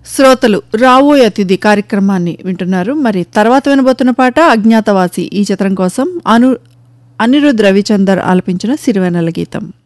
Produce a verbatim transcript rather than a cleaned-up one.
శ్రోతలు రావోయ్ అతిథి కార్యక్రమాన్ని వింటున్నారు. మరి తర్వాత వినబోతున్న పాట అజ్ఞాతవాసి ఈ చిత్రం కోసం అను అనిరుద్ రవిచందర్ ఆలపించిన సిరివెన్నెల గీతం.